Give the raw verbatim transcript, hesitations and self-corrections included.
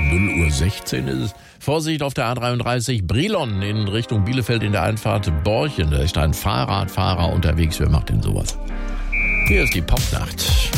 null Uhr sechzehn ist es. Vorsicht auf der A dreiunddreißig Brilon in Richtung Bielefeld in der Einfahrt Borchen. Da ist ein Fahrradfahrer unterwegs. Wer macht denn sowas? Hier ist die Popnacht.